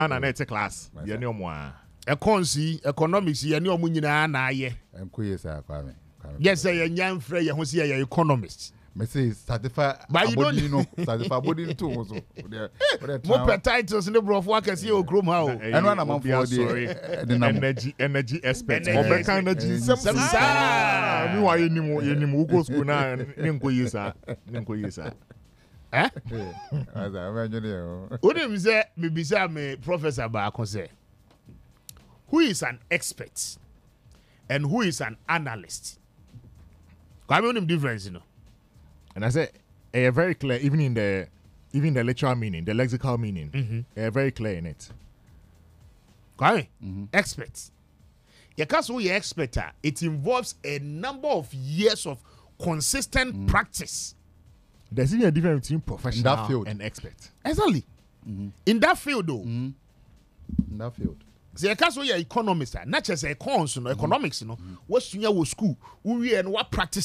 ana na ete class ye ne omo a economics ye ne omo nyina na aye enkoye sa Kwame yes ye nyanfrɛ ye ho se ye economist me say certify body no certify body too so mo per titles ne bro for akase o krom ha o eno na man for the energy expert obeka energy sa mi wa yenim wo go school na ne nkoyi sa Aza menyo Unim say me bisa me professor ba say who is an expert and who is an analyst? Can you difference, you know? and I say very clear even in the literal meaning, the lexical meaning. Very clear in it. Okay? Expert. Because who you expert, it involves a number of years of consistent practice. There's even a difference between professional that field and expert. Exactly. In that field, though. In that field. So because we are economists, not just economics, you know, what's in your school, we and what practice.